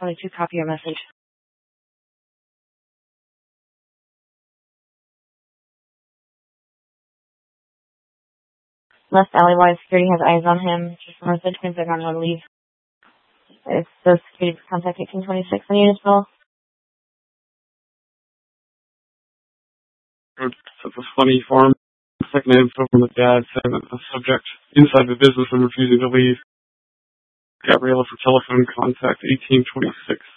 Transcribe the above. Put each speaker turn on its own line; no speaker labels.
1822, copy your message. West Alleyway security has eyes on him. Just a message means they're going to leave. It's the security contact 1826 on Unitsville.
That's a funny form. Second info from the dad saying that the subject inside the business and refusing to leave. Gabriella for telephone contact 1826.